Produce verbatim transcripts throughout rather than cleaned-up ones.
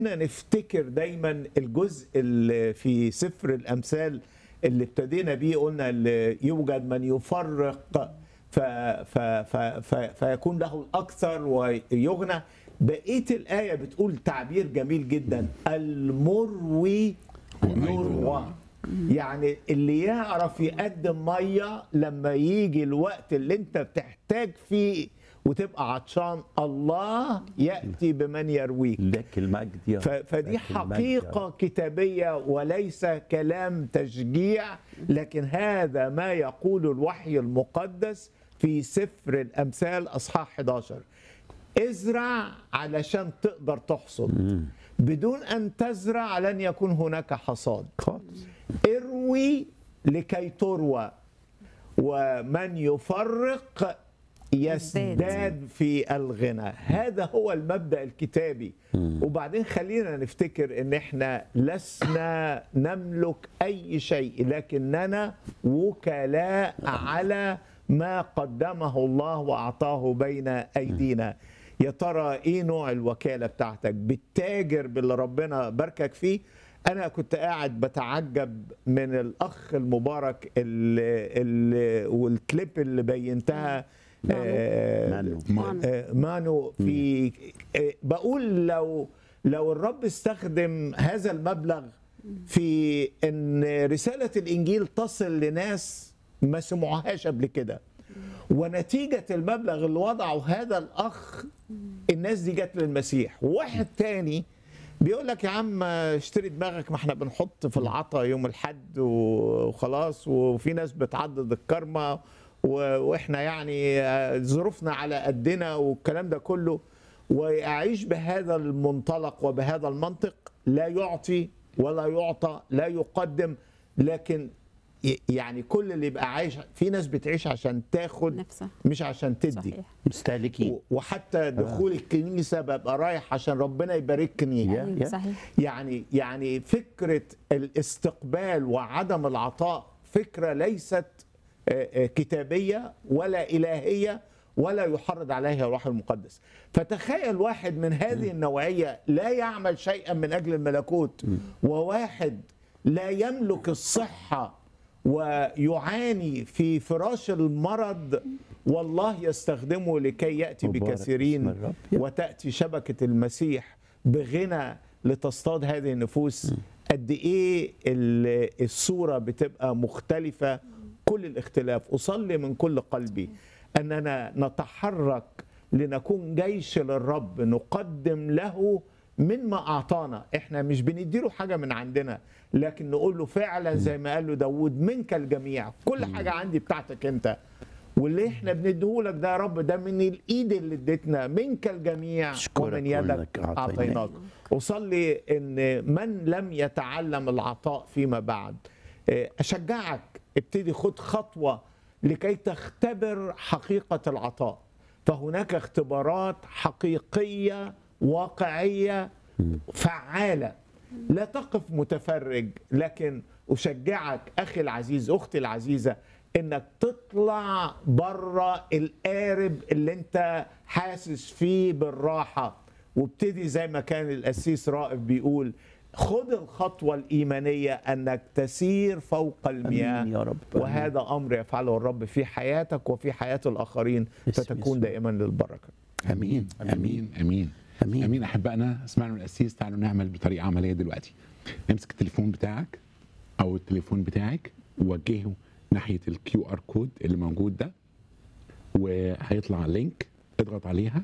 نفتكر دايما الجزء اللي في سفر الأمثال اللي ابتدينا بيه، قلنا اللي يوجد من يفرق ف ف ف ف فيكون له الأكثر ويغنى. بقية الآية بتقول تعبير جميل جدا، المروي يروى. يعني اللي يعرف يقدم مية لما يجي الوقت اللي انت بتحتاج فيه وتبقى عطشان، الله يأتي بمن يرويك. لك المجد يا رب. فدي حقيقة كتابية وليس كلام تشجيع، لكن هذا ما يقول الوحي المقدس في سفر الأمثال أصحاح احد عشر. ازرع علشان تقدر تحصد، بدون أن تزرع لن يكون هناك حصاد. اروي لكي تروى، ومن يفرق يزداد في الغنى. هذا هو المبدأ الكتابي. وبعدين خلينا نفتكر ان احنا لسنا نملك اي شيء، لكننا وكلاء على ما قدمه الله واعطاه بين ايدينا. يا ترى ايه نوع الوكالة بتاعتك؟ بالتاجر باللي ربنا باركك فيه. أنا كنت قاعد بتعجب من الأخ المبارك اللي اللي والكليب اللي بينتها مانو. مانو. مانو في بقول لو لو الرب استخدم هذا المبلغ في إن رسالة الإنجيل تصل لناس ما سمعوهاش قبل كده، ونتيجة المبلغ اللي وضعه هذا الأخ الناس دي جت للمسيح. واحد تاني بيقول لك يا عم اشتري دماغك، ما احنا بنحط في العطا يوم الحد وخلاص، وفي ناس بتعدد الكرمة واحنا يعني ظروفنا على قدنا والكلام ده كله. ويعيش بهذا المنطلق وبهذا المنطق، لا يعطي ولا يعطى، لا يقدم. لكن يعني كل اللي يبقى عايش، في ناس بتعيش عشان تاخد نفسها مش عشان تدي. صحيح. مستهلكين. وحتى دخول آه. الكنيسة ببقى رايح عشان ربنا يباركني. يعني صحيح. يعني يعني فكرة الاستقبال وعدم العطاء فكرة ليست كتابية ولا إلهية ولا يحرض عليها الروح المقدس. فتخيل واحد من هذه النوعية لا يعمل شيئا من أجل الملكوت، وواحد لا يملك الصحة ويعاني في فراش المرض، والله يستخدمه لكي يأتي بكثيرين، وتأتي شبكة المسيح بغنى لتصطاد هذه النفوس. قد إيه الصورة بتبقى مختلفة، كل الاختلاف. أصلي من كل قلبي أننا نتحرك لنكون جيش للرب، نقدم له مما أعطانا. إحنا مش بنديله حاجة من عندنا، لكن نقول له فعلا زي ما قال له داود، منك الجميع، كل حاجة عندي بتاعتك أنت، واللي إحنا بنديهولك ده يا رب ده من الإيد اللي اديتنا، منك الجميع ومن يدك أعطيناك. أصلي إن من لم يتعلم العطاء فيما بعد، أشجعك ابتدي خد خطوة لكي تختبر حقيقة العطاء. فهناك اختبارات حقيقية واقعية فعالة. لا تقف متفرج، لكن أشجعك أخي العزيز أختي العزيزة إنك تطلع بره القارب اللي أنت حاسس فيه بالراحة، وابتدي زي ما كان القسيس رائف بيقول، خد الخطوة الإيمانية أنك تسير فوق المياه يا رب. وهذا أمر يفعله الرب في حياتك وفي حياة الآخرين، فتكون دائما للبركة. أمين أمين أمين أمين, أمين. أحبائنا، اسمعنا من القسيس. تعالوا نعمل بطريقة عملية دلوقتي. امسك التليفون بتاعك أو التليفون بتاعك ووجهه ناحية الكيو ار كود اللي موجود ده، وهيطلع لينك، اضغط عليها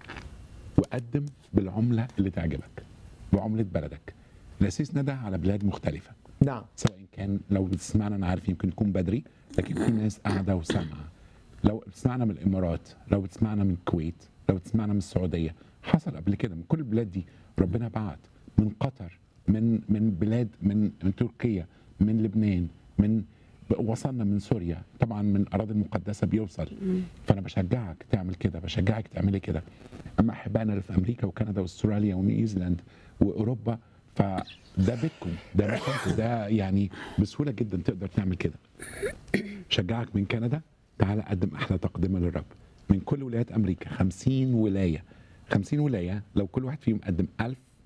وقدم بالعملة اللي تعجبك، بعملة بلدك. القسيس ندى على بلاد مختلفة. نعم. سواء كان لو بتسمعنا، أنا عارف يمكن يكون بدري، لكن في ناس قاعدة وسامعة. لو بتسمعنا من الإمارات، لو بتسمعنا من الكويت، لو بتسمعنا من السعودية، حصل قبل كده من كل البلاد دي. ربنا بعت من قطر، من من بلاد، من من تركيا، من لبنان، من وصلنا من سوريا، طبعا من الأراضي المقدسة بيوصل. فأنا بشجعك تعمل كده، بشجعك تعملي كده. أما أحبائنا اللي في أمريكا وكندا واستراليا ونيوزيلاند وأوروبا، فده بيتكم، ده مكانكم، ده يعني بسهولة جدا تقدر تعمل كده. شجعك من كندا، تعال قدم أحلى تقدمة للرب. من كل ولايات أمريكا، خمسين ولاية، خمسين ولاية، لو كل واحد فيهم قدم ألف